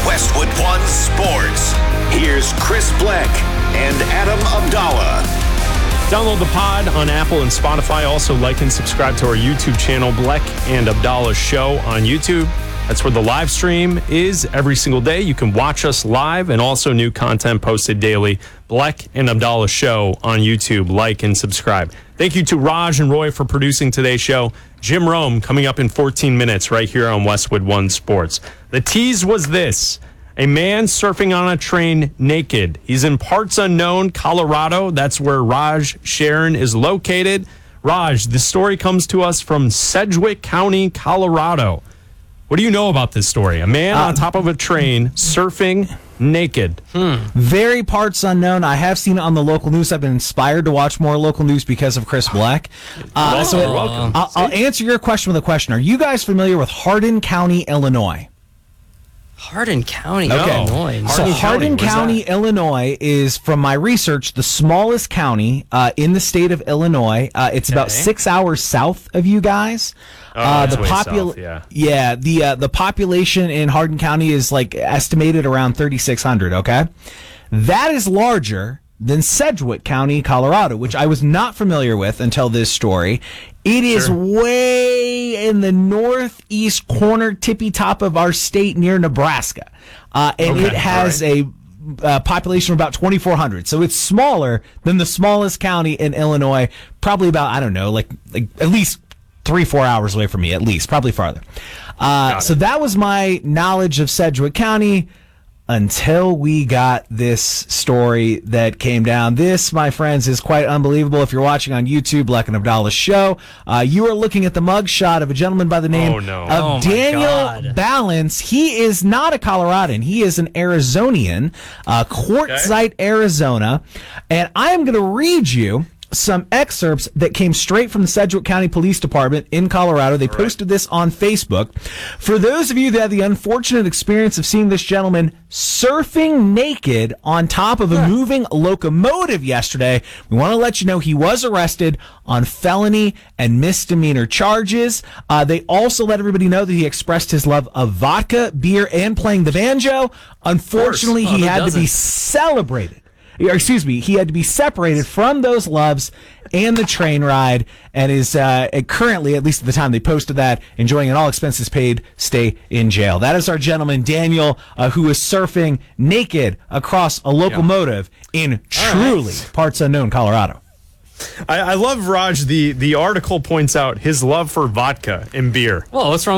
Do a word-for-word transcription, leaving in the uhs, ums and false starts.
Westwood One Sports. Here's Chris Bleck and Adam Abdallah. Download the pod on Apple and Spotify. Also, like and subscribe to our YouTube channel, Bleck and Abdallah Show on YouTube. That's where the live stream is every single day. You can watch us live and also new content posted daily. Bleck and Abdallah Show on YouTube. Like and subscribe. Thank you to Raj and Roy for producing today's show. Jim Rome coming up in fourteen minutes right here on Westwood One Sports. The tease was this. A man surfing on a train naked. He's in parts unknown, Colorado. That's where Raj Sharon is located. Raj, the story comes to us from Sedgwick County, Colorado. What do you know about this story? A man uh, on top of a train surfing naked. Hmm. Very parts unknown. I have seen it on the local news. I've been inspired to watch more local news because of Chris Bleck. Uh, well, so you're welcome. I'll, I'll answer your question with a question. Are you guys familiar with Hardin County, Illinois? Hardin County, okay. Illinois. So Hardin Hardin County, County Illinois, is, from my research, the smallest county uh, in the state of Illinois. Uh, it's okay. about six hours south of you guys. Oh, uh, that's the way popul- south, yeah. yeah, the uh, the population in Hardin County is like estimated around thirty-six hundred. Okay, that is larger than Sedgwick County, Colorado, which I was not familiar with until this story. It is sure. way in the northeast corner, tippy top of our state near Nebraska. Uh, and okay. it has right. a uh, population of about twenty-four hundred. So it's smaller than the smallest county in Illinois, probably about, I don't know, like, like at least three, four hours away from me, at least, probably farther. Uh, so that was my knowledge of Sedgwick County. Until we got this story that came down. This, my friends, is quite unbelievable. If you're watching on YouTube, Bleck and Abdallah Show, uh, you are looking at the mugshot of a gentleman by the name oh, no. of oh, Daniel Balance. He is not a Coloradan. He is an Arizonian, uh, Quartzsite, okay. Arizona. And I am going to read you some excerpts that came straight from the Sedgwick County Police Department in Colorado. They posted this on Facebook. For those of you that had the unfortunate experience of seeing this gentleman surfing naked on top of a moving locomotive yesterday, we want to let you know he was arrested on felony and misdemeanor charges. Uh, they also let everybody know that he expressed his love of vodka, beer, and playing the banjo. Unfortunately, oh, he had doesn't? to be celebrated. Or excuse me, he had to be separated from those loves and the train ride, and is uh, currently, at least at the time they posted that, enjoying an all expenses paid stay in jail. That is our gentleman, Daniel, uh, who is surfing naked across a locomotive yeah. in truly right. parts unknown Colorado. I, I love, Raj, the, the article points out his love for vodka and beer. Well, what's wrong